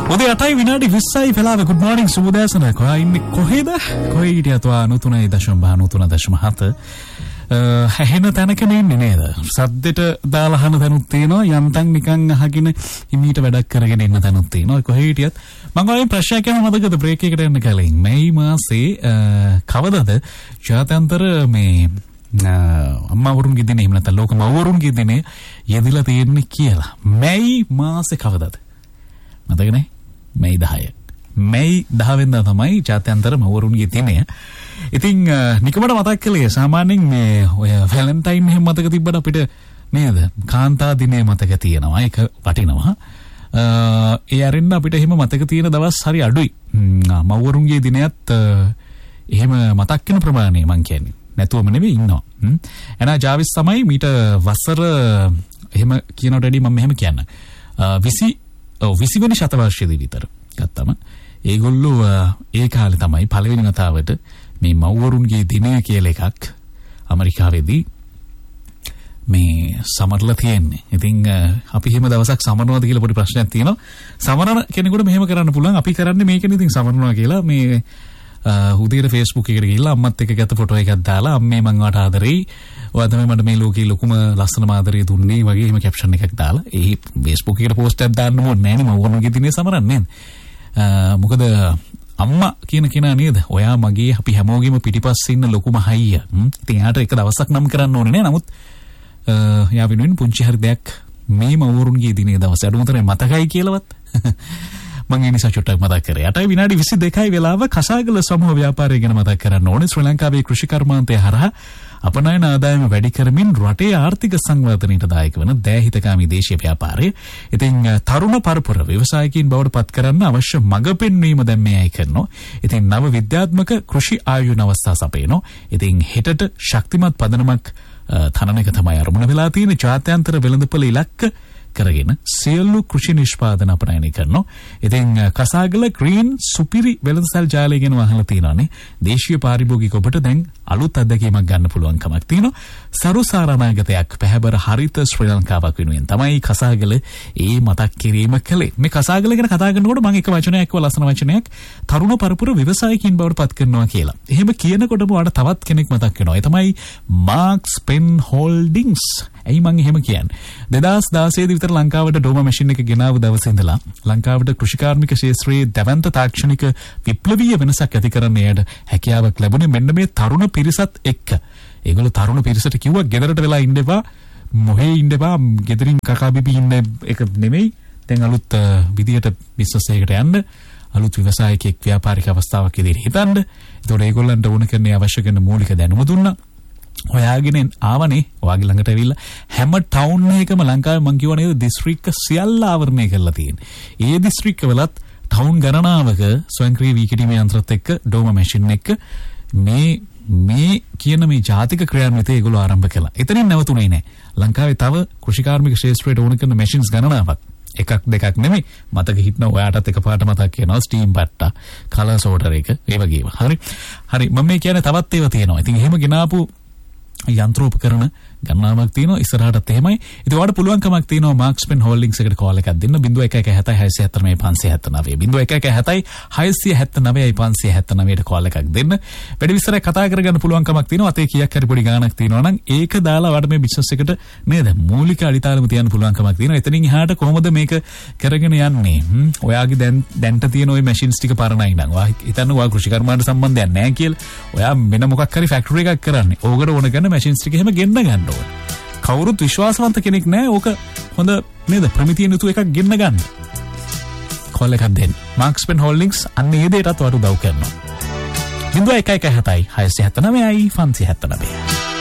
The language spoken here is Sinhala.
උදේ 8:20 වෙලාව good morning සුබෝදෑසන කොහා ඉන්නේ කොහෙද කොහේ හිටියත් 93.7 හැහෙන තැනක ඉන්නේ නේද සද්දෙට දාලා අහන තැනුත් තියෙනවා යන්තම් නිකන් අහගෙන හිමීට වැඩක් කරගෙන ඉන්න තැනුත් තියෙනවා කොහේ හිටියත් මම ඔය ප්‍රශ්නයක් අහන්න මතකද බ්‍රේක් එකට යන්න කලින් මේ මාසේ කවදද ජාත්‍යන්තර මේ අම්මවරුන්ගේ දිනේ එහෙම නැත්නම් ලෝක මව්වරුන්ගේ දිනේ යෙදিলা තියෙන්නේ කියලා මේ මාසේ කවදද මතකනේ මේ 10 මේ 10 වෙනිදා තමයි ජාත්‍යන්තර මව්වරුන්ගේ දිනය. ඉතින් නිකමට මතක් කළේ සාමාන්‍යයෙන් මේ ඔය වැලන්ටයින් එහෙම මතක තිබ්බට අපිට නේද කාන්තා දිනේ මතක තියෙනවා. ඒක වටිනවා. ඒ අරින්න අපිට එහෙම මතක තියෙන දවස් හරි අඩුයි. මව්වරුන්ගේ දිනයත් එහෙම මතක් වෙන ප්‍රමාණය මං කියන්නේ. නැතුවම නෙවෙයි ඉන්නවා. එනා ජාවිස් තමයි මීට වසර එහෙම කියනට වැඩි මම මෙහෙම කියන්න. 20 වෙනි ශතවර්ෂයේදී විතර ගත්තම ඒගොල්ලෝ ඒ කාලේ තමයි පළවෙනි වතාවට මේ මව්වරුන්ගේ දිනය කියලා එකක් ඇමරිකාවේදී මේ සමරලා තියෙන්නේ. ඉතින් අපි එහෙම දවසක් සමරනවාද කියලා පොඩි ප්‍රශ්නයක් තියෙනවා. සමරන කෙනෙකුට මෙහෙම කරන්න පුළුවන්. අපි කරන්නේ මේකනේ ඉතින් සමරනවා කියලා මේ උදේට Facebook එකට ගිහිල්ලා අම්මත් එක්ක ගත්ත ෆොටෝ එකක් දාලා අම්මේ මං වට ආදරෙයි. ඔයා තමයි මට මේ ලෝකේ ලොකුම ලස්සනම ආදරේ දුන්නේ වගේ එහෙම කැප්ෂන් එකක් දාලා ඒ Facebook එකට පෝස්ට් එකක් දාන්න ඕනේ නෑනේ මම වුණගේ දිනේ සමරන්නේ නෑ. මොකද අම්මා කියන කෙනා නේද? ඔයා මගේ අපි හැමෝගෙම පිටිපස්සේ ඉන්න ලොකුම හයිය. ඉතින් එයාට එක දවසක් නම් කරන්න ඕනේ නෑ. නමුත් යා වෙනුවෙන් පුංචි හරි දෙයක් මේ මවුරුන්ගේ දිනේ දවස් අඩුමතරේ මතකයි කියලාවත් මම ඒ නිසා චුට්ටක් මතක් කරේ. 8:22 වෙලාව කසාගල සමූහ ව්‍යාපාරය ගැන මතක් කරන්න ඕනේ. ශ්‍රී ලංකාවේ කෘෂි කර්මාන්තය හරහා අපනයන ආදායම වැඩි කරමින් රටේ ආර්ථික සංවර්ධනයට දායක වන දෑහිතකාමී දේශීය ව්‍යාපාරය. ඉතින් තරුණ පරපුර ව්‍යවසායකින් බවට පත් කරන්න අවශ්‍ය මඟ පෙන්වීම දැන් මේ අය කරනවා. ඉතින් නව විද්‍යාත්මක කෘෂි ආයුධ අවස්ථා සපයනවා. ඉතින් හෙටට ශක්තිමත් පදනමක් තනන එක තමයි අරමුණ වෙලා තියෙන ජාත්‍යන්තර වෙළඳපොළ ඉලක්ක කරගෙන සියලු කෘෂි නිෂ්පාදන අපනයනය කරනවා. ඉතින් කසාගල ග්‍රීන් සුපිරි වෙළඳසල් ජාලය ගැන අහලා තියෙනවානේ. දේශීය පාරිභෝගික ඔබට දැන් අලුත් අත්දැකීමක් ගන්න පුළුවන් කමක් තියෙනවා. සරුසාර අනාගතයක් පැහැබර හරිත ශ්‍රී ලංකාවක් වෙනුවෙන් තමයි කසාගල ඒ මතක් කිරීම කළේ. මේ කසාගල ගැන කතා කරනකොට මම එක වචනයක් ලස්සන වචනයක් තරුණ පරපුර ව්‍යවසායකින් බවට පත් කරනවා කියලා. එහෙම කියනකොටම ඔයාලට තවත් කෙනෙක් මතක් වෙනවා. ඒ තමයි මාක්ස් පෙන් හෝල්ඩින්ග්ස්. ඇයි මං එහෙම කියන්නේ? 2016 දී ලංකාවට ඩෝම මැෂින් එක ගෙනාව දවසේ ඉඳලා ලංකාවට කෘෂිකාර්මික ක්ෂේත්‍රයේ දැවැන්ත තාක්ෂණික විප්ලවීය වෙනසක් ඇති කරන්න යට හැකියාවක් ලැබුණේ මෙන්න මේ තරුණ පිරිසත් එක්ක. ඒගොල්ලෝ තරුණ පිරිසට කිව්වා ගෙදරට වෙලා ඉන්න එපා, මොහේ ඉන්න එපා, ගෙදරින් කකා බිබී ඉන්න එක නෙමෙයි. දැන් අලුත් විදියට බිස්නස් එකකට යන්න, අලුත් ව්‍යවසායකෙක් ව්‍යාපාරික අවස්ථාවක් විදියට හිතන්න. ඒතකොට ඒගොල්ලන්ට ඕන කරන්නේ අවශ්‍ය කරන මූලික දැනුම දුන්නා. හොයාගෙන ආවනේ ඔයාගේ ළඟට ඇවිල්ලා හැම ටවුන් එකකම ලංකාවේ මං කියව නේද දිස්ත්‍රික්ක සියල්ල ආවරණය කරලා තියෙන්නේ. ඒ දිස්ත්‍රික්කවලත් ටවුන් ගණනාවක ස්වයංක්‍රීය වීකිරීමේ යන්ත්‍රත් එක්ක ඩෝම මැෂින් එක මේ කියන මේ ජාතික ක්‍රියාන්විතය ඒගොල්ලෝ ආරම්භ කළා. එතනින් නැවතුනේ නැහැ. ලංකාවේ තව කෘෂිකාර්මික ක්ෂේත්‍රයට ඕන කරන මැෂින්ස් ගණනාවක් එකක් දෙකක් නෙමෙයි මතක හිටන ඔයාටත් එකපාරට මතක් වෙනවා ස්ටීම් බට්ටා කලර් සෝටර් එක ඒ වගේම. හරි මම මේ කියන්නේ තවත් ඒවා තියෙනවා. ඉතින් එහෙම ගෙනාපු යන්ත්‍රෝපකරණ ගණනාවක් තියෙනවා ඉස්සරහටත් එහෙමයි. ඉතින් ඔයාලට පුළුවන්කමක් තියෙනවා මාක්ස් පෙන් හෝල්ඩින්ග්ස් එකට කෝල් එකක් දෙන්න 0117679579 කෝල් එකක් දෙන්න. වැඩි විස්තරයක් කතා කරගන්න පුළුවන්කමක් තියෙනවා. අතේ කීයක් හරි පොඩි ගාණක් තියෙනවා නම් ඒක දාලා ඔයාලට මේ බිස්නස් එකට නේද මූලික අඩිතාලම තියන්න පුළුවන්කමක් තියෙනවා. එතනින් එහාට කොහොමද මේක කරගෙන යන්නේ? ඔයාගේ දැන්ට තියෙන ওই මැෂින්ස් ටික පරණයි නම් ඔයා හිතන්න ඔයා කෘෂි කර්මාන්ත සම්බන්ධයක් නැහැ කියලා. ඔයා වෙන මොකක් හරි ෆැක්ටරි එකක් කරන්නේ. ඕකට ඕන කරන මැෂින්ස් ටික එහෙම ගෙන්න ගන්න. කවුරුත් විශ්වාසවන්ත කෙනෙක් නැහැ. ඕක හොඳ නේද ප්‍රමිතිය යුතු එකක් ගෙන්න ගන්න. කෝල් එකක් දෙන්න. මාක්ස් පෙන් හෝල්ඩින්ග්ස් අන්න ඒ දෙයටත් වඩා උදව් කරනවා. 0117 679 579